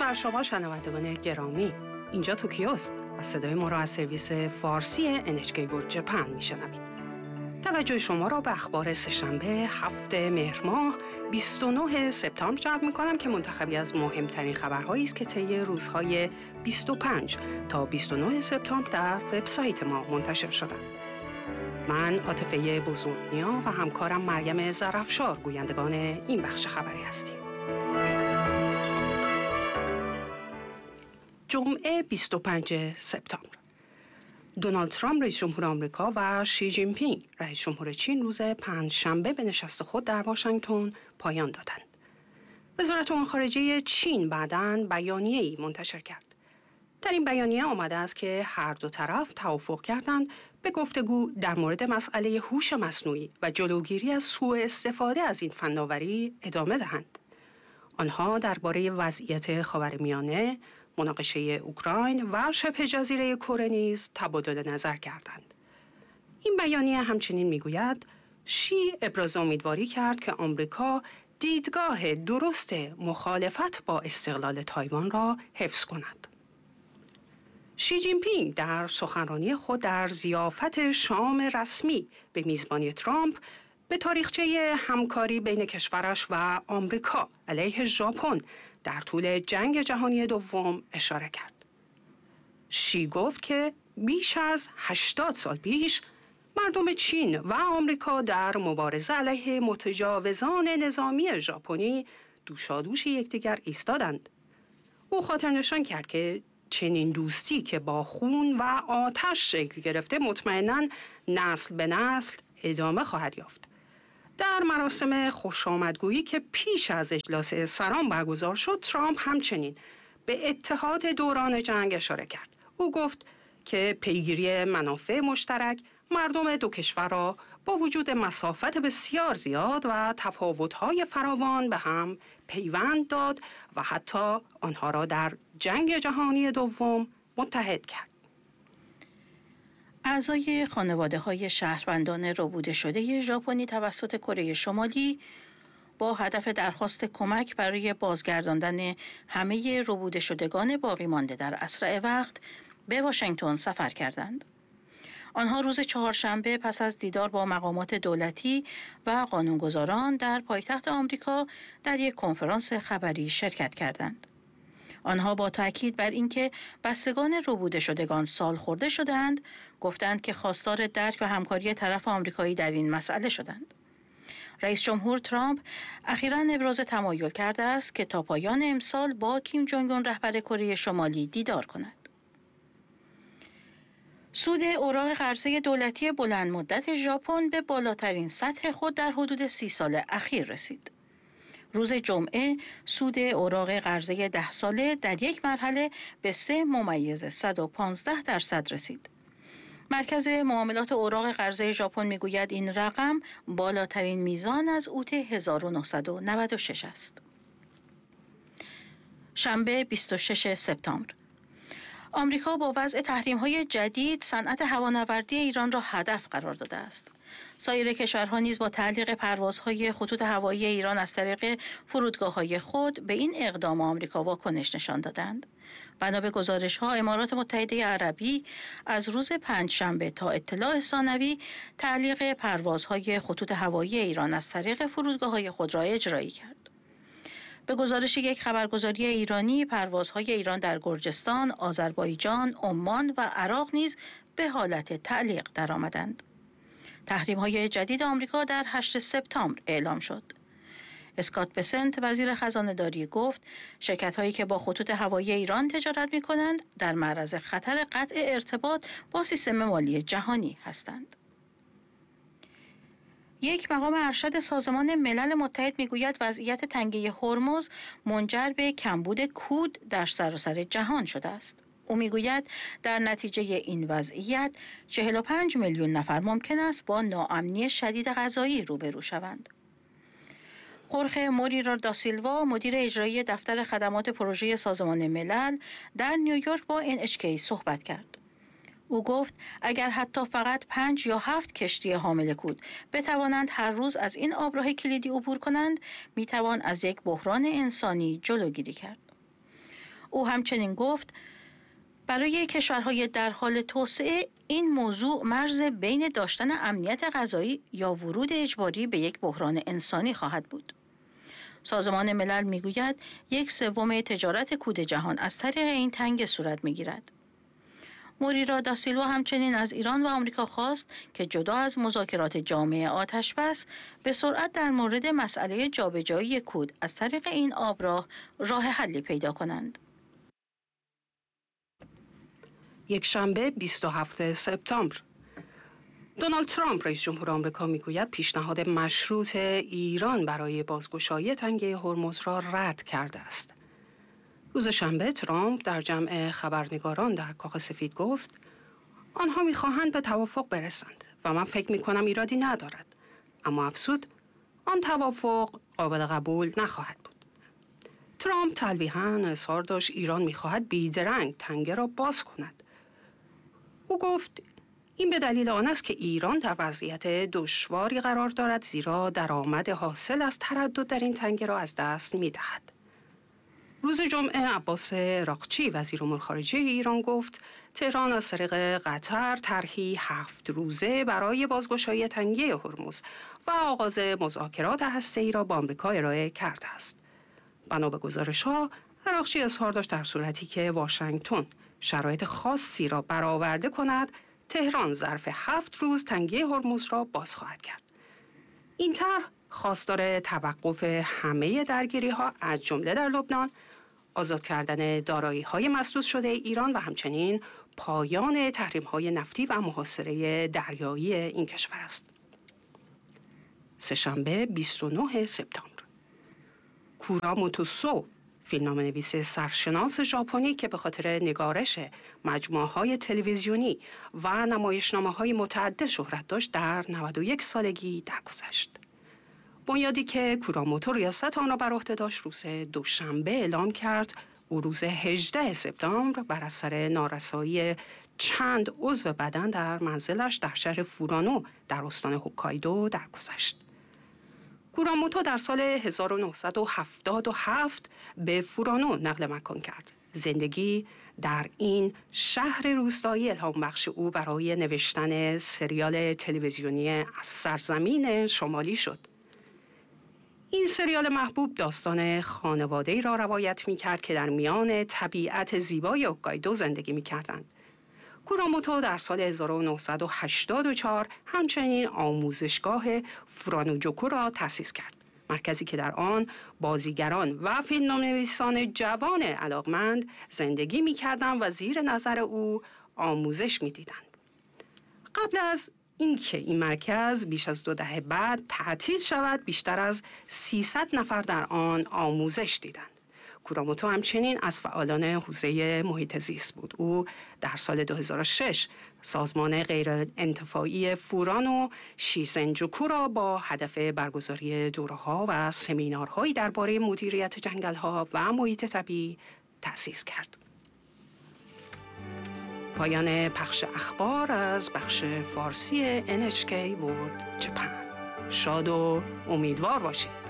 بر شما شنوندگان گرامی. اینجا توکیوست و صدای ما را از سرویس فارسی NHK World Japan میشنوید. توجه شما را به اخبار سه‌شنبه 7 مهر ماه 29 سپتامبر جلب می‌کنم که منتخبی از مهمترین خبرهایی است که طی روزهای 25 تا 29 سپتامبر در وبسایت ما منتشر شدند. من عاطفه بزرگنیا و همکارم مریم ظرفشار گویندگان این بخش خبری هستیم. جمعه 25 سپتامبر دونالد ترامپ رئیس جمهور آمریکا و شی جین پینگ رئیس جمهور چین روز پنجشنبه به نشست خود در واشنگتن پایان دادند. وزارت امور خارجه چین بعداً بیانیه‌ای منتشر کرد. در این بیانیه آمده است که هر دو طرف توافق کردند به گفتگو در مورد مسئله هوش مصنوعی و جلوگیری از سوء استفاده از این فناوری ادامه دهند. آنها درباره وضعیت خاورمیانه، مناقشه اوکراین و شبه جزیره کره نیز تبادل نظر کردند. این بیانیه همچنین میگوید شی ابراز امیدواری کرد که آمریکا دیدگاه درست مخالفت با استقلال تایوان را حفظ کند. شی جین پینگ در سخنرانی خود در ضیافت شام رسمی به میزبانی ترامپ به تاریخچه همکاری بین کشورش و آمریکا علیه ژاپن در طول جنگ جهانی دوم اشاره کرد. شی گفت که بیش از 80 سال پیش مردم چین و آمریکا در مبارزه علیه متجاوزان نظامی ژاپنی دوشادوش یکدیگر ایستادند. او خاطر نشان کرد که چنین دوستی که با خون و آتش شکل گرفته مطمئناً نسل به نسل ادامه خواهد یافت. در مراسم خوشامدگویی که پیش از اجلاس سران برگزار شد، ترامپ همچنین به اتحاد دوران جنگ اشاره کرد. او گفت که پیگیری منافع مشترک مردم دو کشور را با وجود مسافت بسیار زیاد و تفاوت‌های فراوان به هم پیوند داد و حتی آنها را در جنگ جهانی دوم متحد کرد. اعضای خانواده‌های شهروندان ربوده شده ژاپنی توسط کره شمالی با هدف درخواست کمک برای بازگرداندن همه ربوده شدگان باقی مانده در اسرع وقت به واشنگتن سفر کردند. آنها روز چهارشنبه پس از دیدار با مقامات دولتی و قانونگذاران در پایتخت آمریکا در یک کنفرانس خبری شرکت کردند. آنها با تأکید بر اینکه بستگان ربوده شدگان سالخورده شدند، گفتند که خواستار درک و همکاری طرف آمریکایی در این مسئله شدند. رئیس جمهور ترامپ اخیراً ابراز تمایل کرده است که تا پایان امسال با کیم جونگ اون رهبر کره شمالی دیدار کند. سود اوراق قرضه دولتی بلند مدت ژاپن به بالاترین سطح خود در حدود 30 سال اخیر رسید. روز جمعه سود اوراق قرضه 10 ساله در یک مرحله به 3.115% رسید. مرکز معاملات اوراق قرضه ژاپن میگوید این رقم بالاترین میزان از اوت 1996 است. شنبه 26 سپتامبر آمریکا با وضع تحریم‌های جدید صنعت هوانوردی ایران را هدف قرار داده است. سایر کشورها نیز با تعلیق پروازهای خطوط هوایی ایران از طریق فرودگاه‌های خود به این اقدام آمریکا واکنش نشان دادند. بنا به گزارش‌ها امارات متحده عربی از روز پنجشنبه تا اطلاع ثانوی تعلیق پروازهای خطوط هوایی ایران از طریق فرودگاه‌های خود را اجرایی کرد. به گزارش یک خبرگزاری ایرانی، پروازهای ایران در گرجستان، آذربایجان، عمان و عراق نیز به حالت تعلیق درآمدند. تحریم‌های جدید آمریکا در 8 سپتامبر اعلام شد. اسکات بسنت وزیر خزانه‌داری گفت شرکت‌هایی که با خطوط هوایی ایران تجارت می‌کنند در معرض خطر قطع ارتباط با سیستم مالی جهانی هستند. یک مقام ارشد سازمان ملل متحد میگوید وضعیت تنگه هرمز منجر به کمبود کود در سراسر جهان شده است. او میگوید در نتیجه این وضعیت 45 میلیون نفر ممکن است با ناامنی شدید غذایی روبرو شوند. خورخه موریرا دا سیلوا مدیر اجرایی دفتر خدمات پروژه سازمان ملل در نیویورک با NHK صحبت کرد. او گفت اگر حتی فقط 5 یا 7 کشتی حامل کود بتوانند هر روز از این آبراه کلیدی عبور کنند، میتوان از یک بحران انسانی جلوگیری کرد. او همچنین گفت برای کشورهای در حال توسعه این موضوع مرز بین داشتن امنیت غذایی یا ورود اجباری به یک بحران انسانی خواهد بود. سازمان ملل میگوید 1/3 تجارت کود جهان از طریق این تنگه صورت میگیرد. موریرا دا سیلوا همچنین از ایران و آمریکا خواست که جدا از مذاکرات جامع آتش‌بس به سرعت در مورد مسئله جابجایی کود از طریق این آبراه راه حلی پیدا کنند. یکشنبه 27 سپتامبر دونالد ترامپ رئیس جمهور آمریکا میگوید پیشنهاد مشروط ایران برای بازگشایی تنگه هرمز را رد کرده است. روز شنبه ترامپ در جمع خبرنگاران در کاخ سفید گفت آنها میخواهند به توافق برسند و من فکر میکنم ایرادی ندارد، اما افزود آن توافق قابل قبول نخواهد بود. ترامپ تلویحاً اظهار داشت ایران میخواهد بیدرنگ تنگه را باز کند. او گفت این به دلیل آن است که ایران در وضعیت دشواری قرار دارد، زیرا درآمد حاصل از تردد در این تنگه را از دست می‌دهد. روز جمعه عباس عراقچی وزیر امور خارجه ایران گفت تهران از طریق قطر طرحی 7 روزه برای بازگشایی تنگه هرمز و آغاز مذاکرات هسته‌ای را با آمریکا ارائه کرده است. بنا به گزارش‌ها عراقچی اظهار داشت در صورتی که واشنگتن شرایط خاصی را برآورده کند، تهران ظرف 7 روز تنگه هرمز را باز خواهد کرد. این طرح خواستار توقف همه درگیری‌ها از جمله در لبنان، آزاد کردن دارایی‌های مسدود شده ایران و همچنین پایان تحریم‌های نفتی و محاصره دریایی این کشور است. سه‌شنبه 29 سپتامبر کوراموتو سو، فیلمنامه‌نویس سرشناس ژاپنی که به خاطر نگارش مجموعه‌های تلویزیونی و نمایشنامه‌های متعدد شهرت داشت، در 91 سالگی درگذشت. بنیادی که کوراموتو ریاست آن را بر عهده داشت روز دوشنبه اعلام کرد او روز 18 سپتامبر بر اثر نارسایی چند عضو بدن در منزلش در شهر فورانو در استان هوکایدو درگذشت. کوراموتو در سال 1977 به فورانو نقل مکان کرد. زندگی در این شهر روستایی الهام بخش او برای نوشتن سریال تلویزیونی از سرزمین شمالی شد. این سریال محبوب داستان خانواده‌ای را روایت می‌کرد که در میان طبیعت زیبای هوکایدو زندگی می‌کردند. کوراموتو در سال 1984 همچنین آموزشگاه فورانوجوکو را تأسیس کرد، مرکزی که در آن بازیگران و فیلمنامه‌نویسان جوان علاقمند زندگی می‌کردند و زیر نظر او آموزش می‌دیدند. قبل از اینکه این مرکز بیش از 2 دهه بعد تعطیل شود، بیشتر از 300 نفر در آن آموزش دیدند. کوراموتو همچنین از فعالان حوزه محیط زیست بود. او در سال 2006 سازمان غیرانتفاعی فورانو شیزنجوکو را با هدف برگزاری دوره‌ها و سمینارهایی درباره مدیریت جنگل‌ها و محیط طبیعی تأسیس کرد. پایان پخش اخبار از بخش فارسی NHK World Japan. شاد و امیدوار باشید.